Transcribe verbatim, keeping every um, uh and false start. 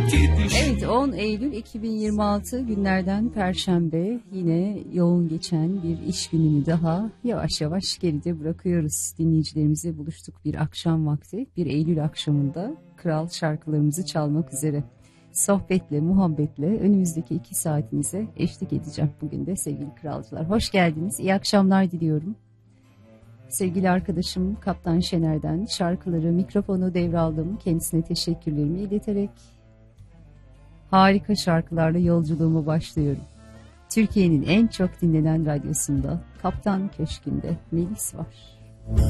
Evet, on Eylül iki bin yirmi altı günlerden Perşembe, yine yoğun geçen bir iş gününü daha yavaş yavaş geride bırakıyoruz. Dinleyicilerimizle buluştuk bir akşam vakti, bir Eylül akşamında kral şarkılarımızı çalmak üzere. Sohbetle, muhabbetle önümüzdeki iki saatinize eşlik edeceğim bugün de sevgili kralcılar. Hoş geldiniz, iyi akşamlar diliyorum. Sevgili arkadaşım Kaptan Şener'den şarkıları, mikrofonu devraldım. Kendisine teşekkürlerimi ileterek harika şarkılarla yolculuğuma başlıyorum. Türkiye'nin en çok dinlenen radyosunda, Kaptan Köşkü'nde Melis var.